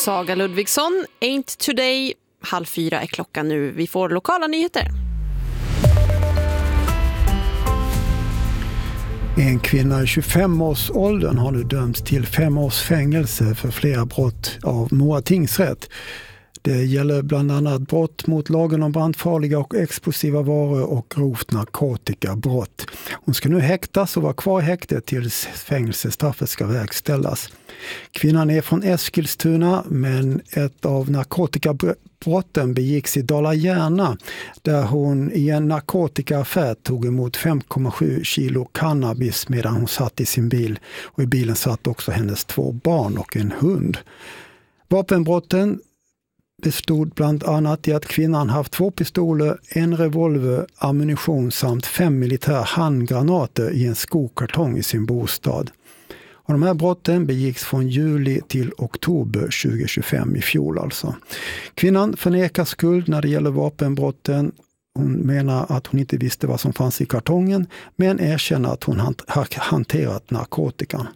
Saga Ludvigsson. Ain't today. 3:30 är klockan nu. Vi får lokala nyheter. En kvinna i 25-årsåldern har nu dömts till 5 års fängelse för flera brott av Mora tingsrätt. Det gäller bland annat brott mot lagen om brandfarliga och explosiva varor och grovt narkotikabrott. Hon ska nu häktas och vara kvar i häktet tills fängelsestraffet ska verkställas. Kvinnan är från Eskilstuna, men ett av narkotikabrotten begicks i Dala-Järna där hon i en narkotikaaffär tog emot 5,7 kilo cannabis medan hon satt i sin bil. Och i bilen satt också hennes 2 barn och en hund. Vapenbrotten bestod bland annat i att kvinnan haft 2 pistoler, en revolver, ammunition samt 5 militära handgranater i en skokartong i sin bostad. Och de här brotten begicks från juli till oktober 2025 i fjol alltså. Kvinnan förnekar skuld när det gäller vapenbrotten. Hon menar att hon inte visste vad som fanns i kartongen, men erkänner att hon har hanterat narkotikan.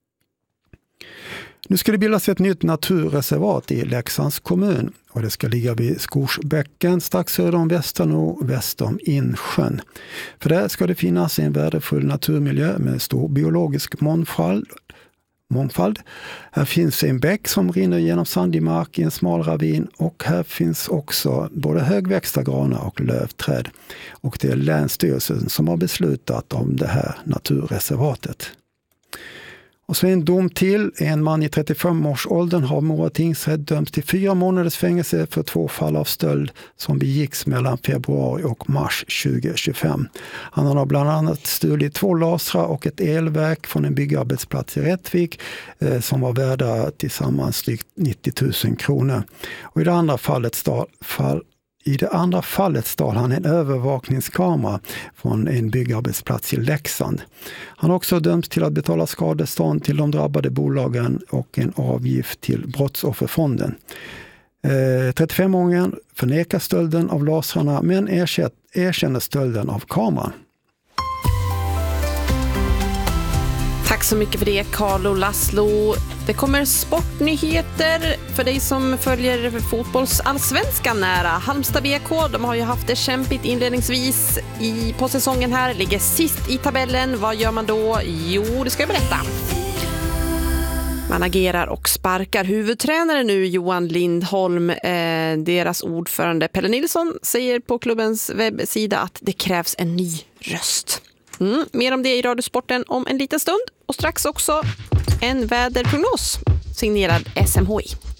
Nu ska det bildas ett nytt naturreservat i Leksands kommun och det ska ligga vid Skorsbäcken strax söder om Västernå, väster om Insjön. För där ska det finnas en värdefull naturmiljö med stor biologisk mångfald. Här finns en bäck som rinner genom sandig mark i en smal ravin och här finns också både högväxta granar och lövträd. Och det är Länsstyrelsen som har beslutat om det här naturreservatet. Och så en dom till. En man i 35-årsåldern har Mora tingsrätt dömts till 4 månaders fängelse för 2 fall av stöld som begicks mellan februari och mars 2025. Han har bland annat stulit 2 lasrar och ett elverk från en byggarbetsplats i Rättvik som var värda tillsammans drygt 90 000 kronor. Och i det andra fallet stal han en övervakningskamera från en byggarbetsplats i Leksand. Han har också dömts till att betala skadestånd till de drabbade bolagen och en avgift till Brottsofferfonden. 35-åringen förnekar stölden av lasrarna men erkänner stölden av kameran. Tack så mycket för det, Carlo Laszlo. Det kommer sportnyheter för dig som följer fotbollsallsvenskan nära. Halmstad BK, de har ju haft det kämpigt inledningsvis på säsongen här. Ligger sist i tabellen. Vad gör man då? Jo, det ska jag berätta. Man agerar och sparkar huvudtränare nu, Johan Lindholm. Deras ordförande Pelle Nilsson säger på klubbens webbsida att det krävs en ny röst. Mer om det i Radiosporten om en liten stund. Och strax också en väderprognos signerad SMHI.